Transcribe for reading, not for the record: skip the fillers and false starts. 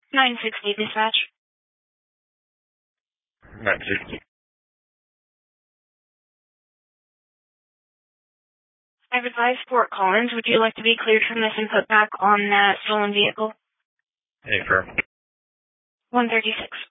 960 dispatch. 960. I've advised Fort Collins. Would you like to be cleared from this and put back on that stolen vehicle? Hey, firm. 136.